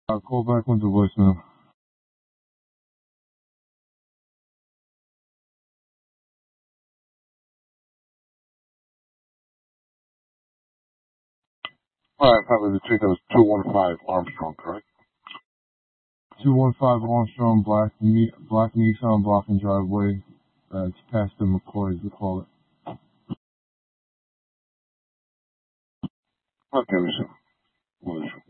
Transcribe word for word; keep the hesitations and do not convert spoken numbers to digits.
I'll call back with the voicemail. Alright, probably the tweet that was two one five Armstrong, correct? two one five Armstrong, black, me, black Nissan blocking driveway. Uh, it's past the McCoys, we call it. Okay, listen. Listen.